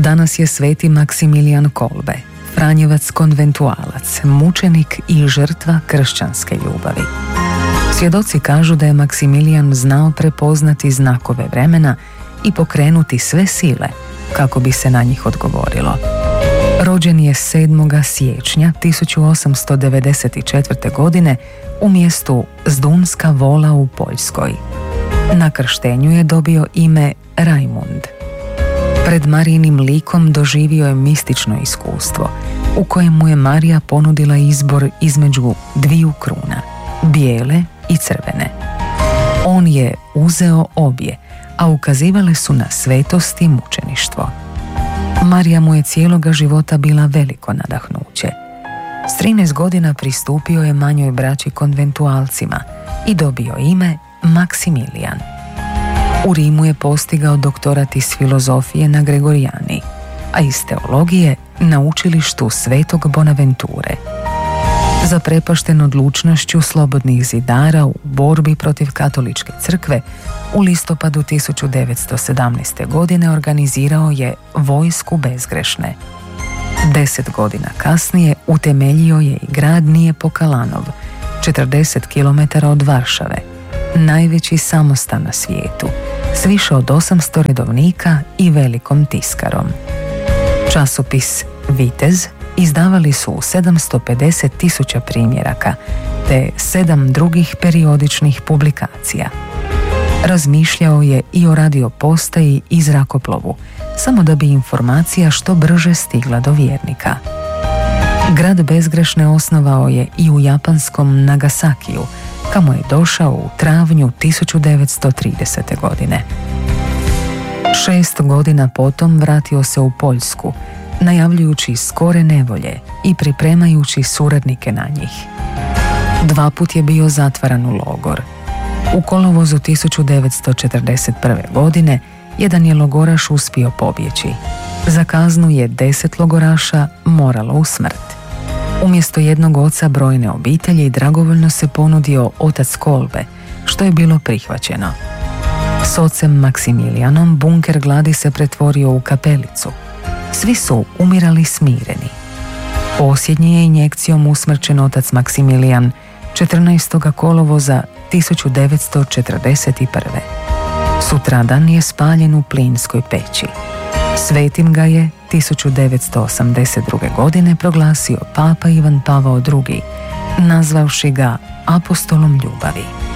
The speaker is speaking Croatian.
Danas je sveti Maksimilijan Kolbe, franjevac konventualac, mučenik i žrtva kršćanske ljubavi. Svjedoci kažu da je Maksimilijan znao prepoznati znakove vremena i pokrenuti sve sile kako bi se na njih odgovorilo. Rođen je 7. siječnja 1894. godine u mjestu Zdunska Vola u Poljskoj. Na krštenju je dobio ime Rajmund. Pred Marijinim likom doživio je mistično iskustvo u kojem mu je Marija ponudila izbor između dviju kruna, bijele i crvene. On je uzeo obje, a ukazivale su na svetost i mučeništvo. Marija mu je cijeloga života bila veliko nadahnuće. S 13 godina pristupio je manjoj braći konventualcima i dobio ime Maksimilijan. U Rimu je postigao doktorat iz filozofije na Gregorijani, a iz teologije na učilištu Svetog Bonaventure. Zaprepašten odlučnošću slobodnih zidara u borbi protiv katoličke crkve, u listopadu 1917. godine organizirao je Vojsku bezgrešne. 10 godina kasnije utemeljio je i grad Nijepokalanov, 40 km od Varšave, najveći samostan na svijetu, s više od 800 redovnika i velikom tiskarom. Časopis Vitez izdavali su 750.000 primjeraka, te 7 drugih periodičnih publikacija. Razmišljao je i o radiopostaji i zrakoplovu, samo da bi informacija što brže stigla do vjernika. Grad bezgrešne osnovao je i u japanskom Nagasakiju, kamo je došao u travnju 1930. godine. 6 godina potom vratio se u Poljsku, najavljujući skore nevolje i pripremajući suradnike na njih. 2 put je bio zatvaran u logor. U kolovozu 1941. godine jedan je logoraš uspio pobjeći. Za kaznu je 10 logoraša moralo u smrt. Umjesto jednog oca brojne obitelji dragovoljno se ponudio otac Kolbe, što je bilo prihvaćeno. S ocem Maksimilijanom bunker gladi se pretvorio u kapelicu. Svi su umirali smireni. Posljednji je injekcijom usmrćen otac Maksimilijan 14. kolovoza 1941. Sutradan je spaljen u plinskoj peći. Svetim ga je 1982. godine proglasio Papa Ivan Pavao II, nazvavši ga apostolom ljubavi.